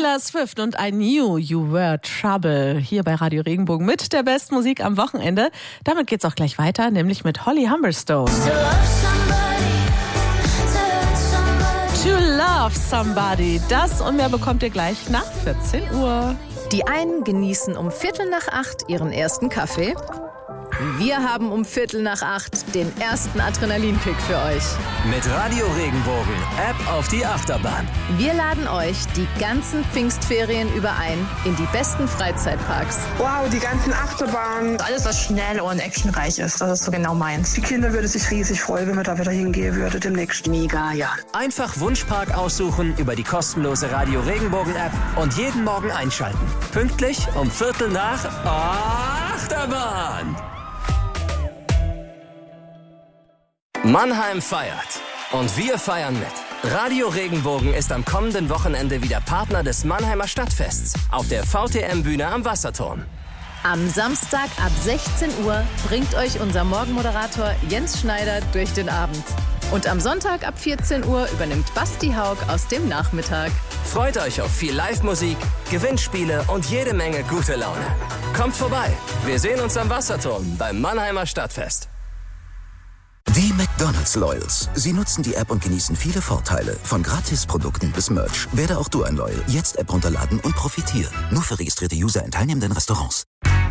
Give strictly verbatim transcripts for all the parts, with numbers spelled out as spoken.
Taylor Swift und I Knew You Were Trouble hier bei Radio Regenbogen mit der besten Musik am Wochenende. Damit geht's auch gleich weiter, nämlich mit Holly Humberstone. To Love Somebody. Das und mehr bekommt ihr gleich nach vierzehn Uhr. Die einen genießen um Viertel nach acht ihren ersten Kaffee. Wir haben um Viertel nach acht den ersten Adrenalinkick für euch. Mit Radio Regenbogen, App auf die Achterbahn. Wir laden euch die ganzen Pfingstferien über ein in die besten Freizeitparks. Wow, die ganzen Achterbahnen. Alles, was schnell und actionreich ist, das ist so genau meins. Die Kinder würden sich riesig freuen, wenn wir da wieder hingehen würden demnächst. Mega, ja. Einfach Wunschpark aussuchen über die kostenlose Radio Regenbogen App und jeden Morgen einschalten. Pünktlich um Viertel nach Achterbahn. Mannheim feiert und wir feiern mit. Radio Regenbogen ist am kommenden Wochenende wieder Partner des Mannheimer Stadtfests auf der V T M-Bühne am Wasserturm. Am Samstag ab sechzehn Uhr bringt euch unser Morgenmoderator Jens Schneider durch den Abend. Und am Sonntag ab vierzehn Uhr übernimmt Basti Haug aus dem Nachmittag. Freut euch auf viel Live-Musik, Gewinnspiele und jede Menge gute Laune. Kommt vorbei, wir sehen uns am Wasserturm beim Mannheimer Stadtfest. Die McDonald's Loyals. Sie nutzen die App und genießen viele Vorteile. Von Gratisprodukten bis Merch. Werde auch du ein Loyal. Jetzt App runterladen und profitieren. Nur für registrierte User in teilnehmenden Restaurants.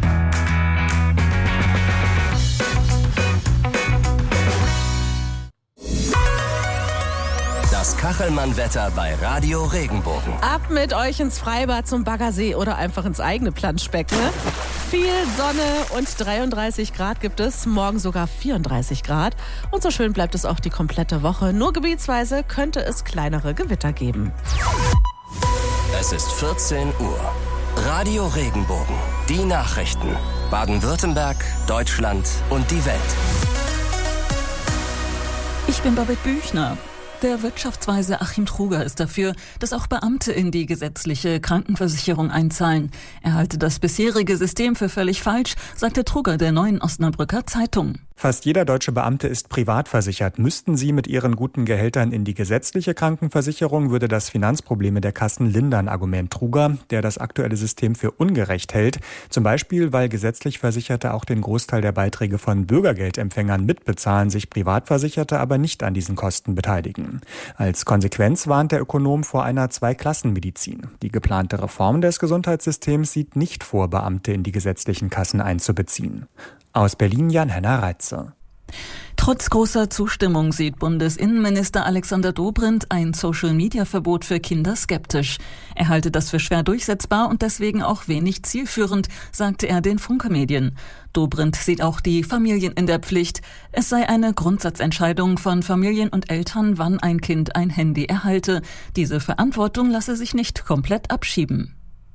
Das Kachelmann-Wetter bei Radio Regenbogen. Ab mit euch ins Freibad zum Baggersee oder einfach ins eigene Planschbecken. Viel Sonne und dreiunddreißig Grad gibt es, morgen sogar vierunddreißig Grad. Und so schön bleibt es auch die komplette Woche. Nur gebietsweise könnte es kleinere Gewitter geben. Es ist vierzehn Uhr. Radio Regenbogen. Die Nachrichten. Baden-Württemberg, Deutschland und die Welt. Ich bin Babette Büchner. Der Wirtschaftsweise Achim Truger ist dafür, dass auch Beamte in die gesetzliche Krankenversicherung einzahlen. Er halte das bisherige System für völlig falsch, sagte Truger der Neuen Osnabrücker Zeitung. Fast jeder deutsche Beamte ist privat versichert. Müssten sie mit ihren guten Gehältern in die gesetzliche Krankenversicherung, würde das Finanzprobleme der Kassen lindern, Argument Truger, der das aktuelle System für ungerecht hält. Zum Beispiel, weil gesetzlich Versicherte auch den Großteil der Beiträge von Bürgergeldempfängern mitbezahlen, sich Privatversicherte aber nicht an diesen Kosten beteiligen. Als Konsequenz warnt der Ökonom vor einer Zweiklassenmedizin. Die geplante Reform des Gesundheitssystems sieht nicht vor, Beamte in die gesetzlichen Kassen einzubeziehen. Aus Berlin Jan-Henner Reitzer. Trotz großer Zustimmung sieht Bundesinnenminister Alexander Dobrindt ein Social-Media-Verbot für Kinder skeptisch. Er halte das für schwer durchsetzbar und deswegen auch wenig zielführend, sagte er den Funke-Medien. Dobrindt sieht auch die Familien in der Pflicht. Es sei eine Grundsatzentscheidung von Familien und Eltern, wann ein Kind ein Handy erhalte. Diese Verantwortung lasse sich nicht komplett abschieben.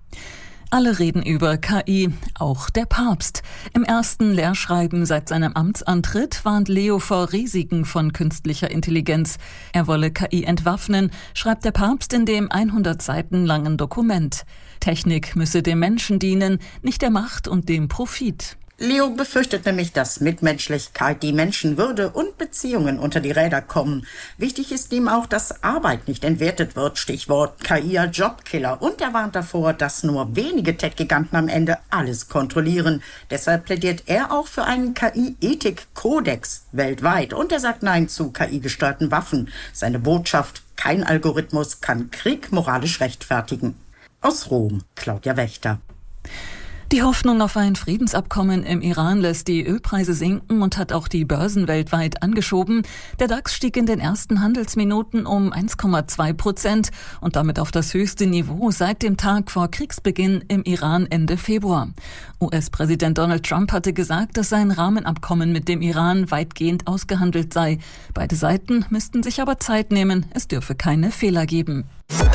Alle reden über K I, auch der Papst. Im ersten Lehrschreiben seit seinem Amtsantritt warnt Leo vor Risiken von künstlicher Intelligenz. Er wolle K I entwaffnen, schreibt der Papst in dem hundert Seiten langen Dokument. Technik müsse dem Menschen dienen, nicht der Macht und dem Profit. Leo befürchtet nämlich, dass Mitmenschlichkeit, die Menschenwürde und Beziehungen unter die Räder kommen. Wichtig ist ihm auch, dass Arbeit nicht entwertet wird, Stichwort K I als Jobkiller. Und er warnt davor, dass nur wenige Tech-Giganten am Ende alles kontrollieren. Deshalb plädiert er auch für einen K I-Ethik-Kodex weltweit. Und er sagt Nein zu K I-gesteuerten Waffen. Seine Botschaft: Kein Algorithmus kann Krieg moralisch rechtfertigen. Aus Rom, Claudia Wächter. Die Hoffnung auf ein Friedensabkommen im Iran lässt die Ölpreise sinken und hat auch die Börsen weltweit angeschoben. Der DAX stieg in den ersten Handelsminuten um eins Komma zwei Prozent und damit auf das höchste Niveau seit dem Tag vor Kriegsbeginn im Iran Ende Februar. U S-Präsident Donald Trump hatte gesagt, dass sein Rahmenabkommen mit dem Iran weitgehend ausgehandelt sei. Beide Seiten müssten sich aber Zeit nehmen. Es dürfe keine Fehler geben.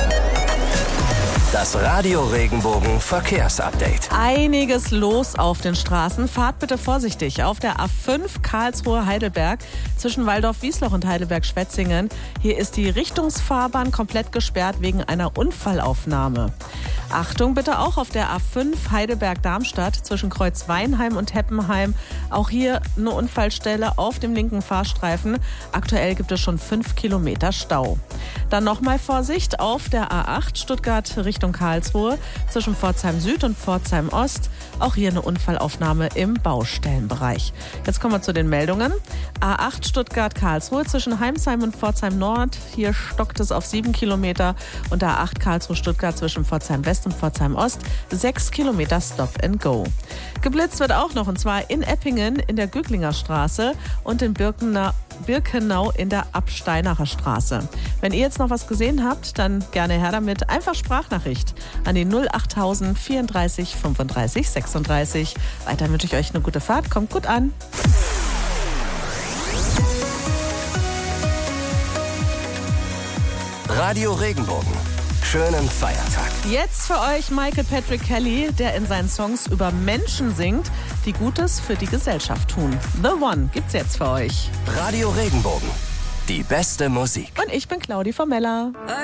Das Radio Regenbogen Verkehrsupdate. Einiges los auf den Straßen. Fahrt bitte vorsichtig. Auf der A fünf Karlsruhe-Heidelberg zwischen Waldorf-Wiesloch und Heidelberg-Schwetzingen. Hier ist die Richtungsfahrbahn komplett gesperrt wegen einer Unfallaufnahme. Achtung bitte auch auf der A fünf Heidelberg-Darmstadt zwischen Kreuzweinheim und Heppenheim. Auch hier eine Unfallstelle auf dem linken Fahrstreifen. Aktuell gibt es schon fünf Kilometer Stau. Dann nochmal Vorsicht auf der A acht Stuttgart Richtung Karlsruhe zwischen Pforzheim Süd und Pforzheim Ost. Auch hier eine Unfallaufnahme im Baustellenbereich. Jetzt kommen wir zu den Meldungen. A acht Stuttgart-Karlsruhe zwischen Heimsheim und Pforzheim Nord. Hier stockt es auf sieben Kilometer. Und A acht Karlsruhe-Stuttgart zwischen Pforzheim West und Pforzheim Ost. sechs Kilometer Stop and Go. Geblitzt wird auch noch, und zwar in Eppingen in der Göglinger Straße und in Birkenau, Birkenau in der Absteinacher Straße. Wenn ihr jetzt noch was gesehen habt, dann gerne her damit. Einfach Sprachnachricht an die null achttausend vierunddreißig fünfunddreißig sechsunddreißig. Weiter wünsche ich euch eine gute Fahrt. Kommt gut an. Radio Regenbogen. Schönen Feiertag. Jetzt für euch Michael Patrick Kelly, der in seinen Songs über Menschen singt, die Gutes für die Gesellschaft tun. The One gibt's jetzt für euch. Radio Regenbogen. Die beste Musik. Und ich bin Claudi Formella.